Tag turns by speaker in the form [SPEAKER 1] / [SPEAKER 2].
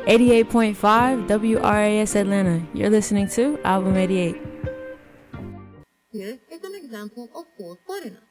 [SPEAKER 1] 88.5 WRAS Atlanta. You're listening to Album 88.
[SPEAKER 2] Here is an example of 4/49.